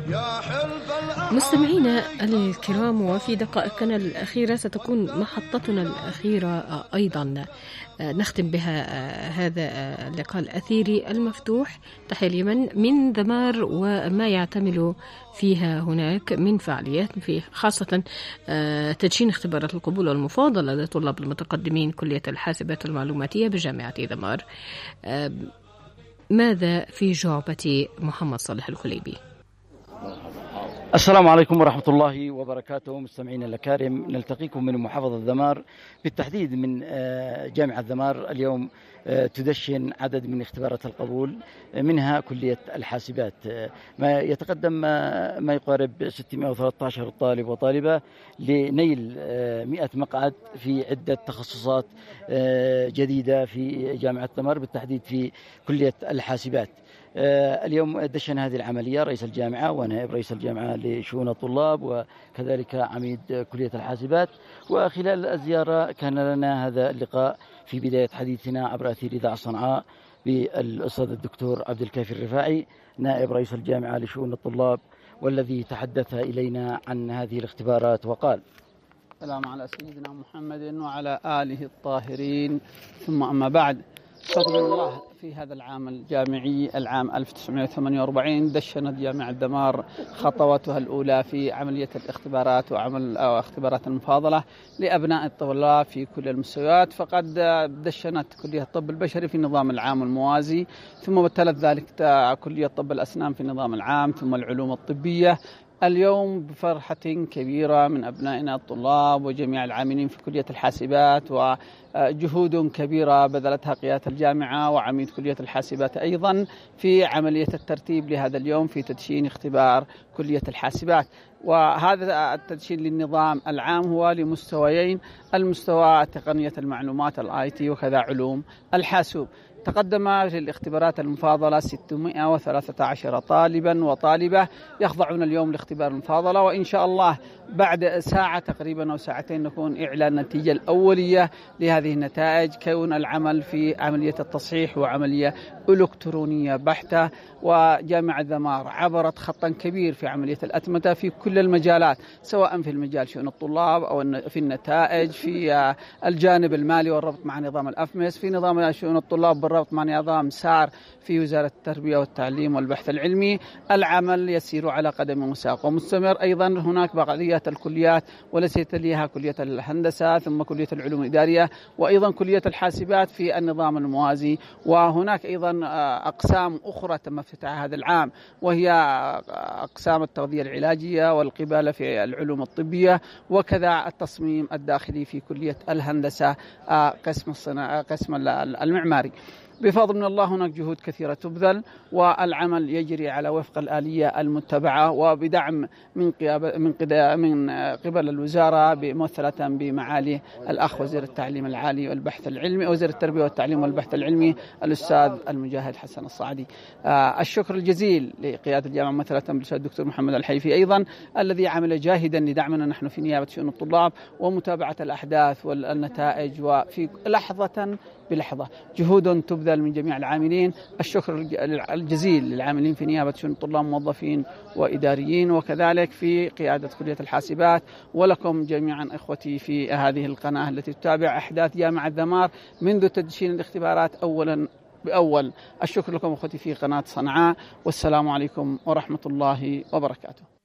مستمعينا الكرام، وفي دقائقنا الأخيرة ستكون محطتنا الأخيرة أيضا نختم بها هذا اللقاء الأثيري المفتوح. تحية اليمن من ذمار وما يعتمل فيها هناك من فعاليات، في خاصة تدشين اختبارات القبول والمفاضلة لطلاب المتقدمين كلية الحاسبات المعلوماتية بجامعة ذمار. ماذا في جعبة محمد صالح الكليبي؟ السلام عليكم ورحمة الله وبركاته. مستمعينا الأكارم، نلتقيكم من محافظة ذمار، بالتحديد من جامعة ذمار. اليوم تدشن عدد من اختبارات القبول، منها كلية الحاسبات، ما يتقدم ما يقارب 613 طالب وطالبة لنيل 100 مقعد في عدة تخصصات جديدة في جامعة ذمار، بالتحديد في كلية الحاسبات. اليوم دشن هذه العملية رئيس الجامعة ونائب رئيس الجامعة لشؤون الطلاب، وكذلك عميد كلية الحاسبات. وخلال الزيارة كان لنا هذا اللقاء في بداية حديثنا عبر أثير إذاعة صنعاء بالأستاذ الدكتور عبد الكافي الرفاعي نائب رئيس الجامعة لشؤون الطلاب، والذي تحدث إلينا عن هذه الاختبارات وقال: السلام على سيدنا محمد وعلى آله الطاهرين، ثم أما بعد. بفضل الله في هذا العام الجامعي، العام 1948، دشنت جامعة ذمار خطواتها الأولى في عملية الاختبارات وعمل اختبارات المفاضلة لأبناء الطلاب في كل المستويات. فقد دشنت كلية الطب البشري في النظام العام الموازي، ثم تلت ذلك كلية طب الأسنان في النظام العام، ثم العلوم الطبية. اليوم بفرحة كبيرة من أبنائنا الطلاب وجميع العاملين في كلية الحاسبات، وجهود كبيرة بذلتها قيادة الجامعة وعميد كلية الحاسبات أيضا في عملية الترتيب لهذا اليوم في تدشين اختبار كلية الحاسبات. وهذا التدشين للنظام العام هو لمستويين: المستوى تقنية المعلومات الIT، وكذا علوم الحاسوب. تقدم للاختبارات المفاضلة 613 طالبا وطالبة يخضعون اليوم لاختبار المفاضلة، وإن شاء الله بعد ساعة تقريبا أو ساعتين نكون إعلان النتيجة الأولية لهذه النتائج، كون العمل في عملية التصحيح وعملية إلكترونية بحتة. وجامعة ذمار عبرت خطا كبير في عملية الأتمتة في كل المجالات، سواء في المجال شؤون الطلاب أو في النتائج، في الجانب المالي والربط مع نظام الأفمس، في نظام شؤون الطلاب بالربط مع نظام سار في وزارة التربية والتعليم والبحث العلمي. العمل يسير على قدم وساق ومستمر. أيضا هناك بقية الكليات وليست لها كلية الهندسة، ثم كلية العلوم الإدارية، وأيضا كلية الحاسبات في النظام الموازي. وهناك أيضا أقسام أخرى تم افتتاحها هذا العام، وهي أقسام التغذية العلاجية والقبالة في العلوم الطبية، وكذا التصميم الداخلي في كلية الهندسة قسم المعماري. بفضل من الله هناك جهود كثيرة تبذل، والعمل يجري على وفق الآلية المتبعة، وبدعم من قبل الوزارة ممثلة بمعالي الأخ وزير التعليم العالي والبحث العلمي، وزير التربية والتعليم والبحث العلمي الأستاذ المجاهد حسن الصعدي. الشكر الجزيل لقيادة الجامعة ممثلة بالأستاذ الدكتور محمد الحيفي أيضا، الذي عمل جاهدا لدعمنا نحن في نيابة شؤون الطلاب ومتابعة الأحداث والنتائج، وفي لحظة بلحظة جهود تبذل من جميع العاملين. الشكر الجزيل للعاملين في نيابة شؤون الطلاب، موظفين وإداريين، وكذلك في قيادة كلية الحاسبات، ولكم جميعا إخوتي في هذه القناة التي تتابع أحداث جامعة ذمار منذ تدشين الاختبارات أولا بأول. الشكر لكم أخوتي في قناة صنعاء، والسلام عليكم ورحمة الله وبركاته.